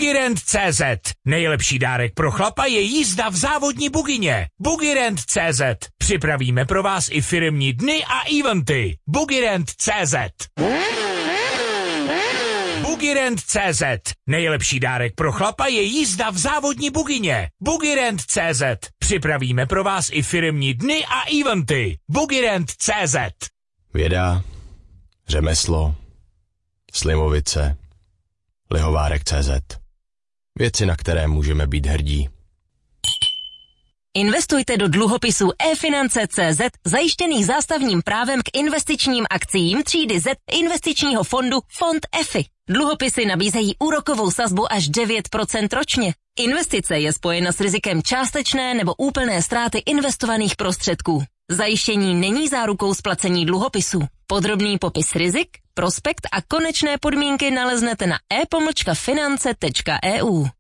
Bugirend.cz. Nejlepší dárek pro chlapa je jízda v závodní bugině. Bugirend.cz. Připravíme pro vás i firemní dny a eventy. Bugirend.cz. Bugirend.cz. Nejlepší dárek pro chlapa je jízda v závodní bugině. Bugirend.cz. Připravíme pro vás i firemní dny a eventy. Bugirend.cz. Věda, řemeslo, slivovice, lihovárek.cz. Věci, na které můžeme být hrdí. Investujte do dluhopisů eFinance.cz zajištěných zástavním právem k investičním akciím třídy Z investičního fondu Fond EFI. Dluhopisy nabízejí úrokovou sazbu až 9% ročně. Investice je spojena s rizikem částečné nebo úplné ztráty investovaných prostředků. Zajištění není zárukou splacení dluhopisů. Podrobný popis rizik, prospekt a konečné podmínky naleznete na e-finance.eu.